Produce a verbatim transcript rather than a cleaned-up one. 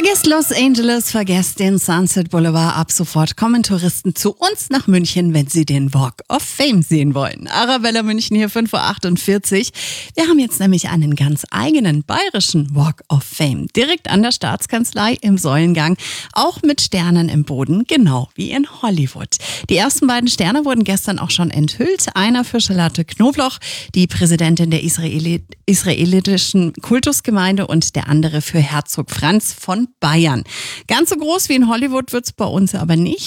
Vergesst Los Angeles, vergesst den Sunset Boulevard. Ab sofort kommen Touristen zu uns nach München, wenn sie den Walk of Fame sehen wollen. Arabella München hier, fünf Uhr achtundvierzig. Wir haben jetzt nämlich einen ganz eigenen bayerischen Walk of Fame. Direkt an der Staatskanzlei im Säulengang. Auch mit Sternen im Boden, genau wie in Hollywood. Die ersten beiden Sterne wurden gestern auch schon enthüllt. Einer für Charlotte Knobloch, die Präsidentin der Israeli- israelitischen Kultusgemeinde, und der andere für Herzog Franz von Bayern. Ganz so groß wie in Hollywood wird's bei uns aber nicht.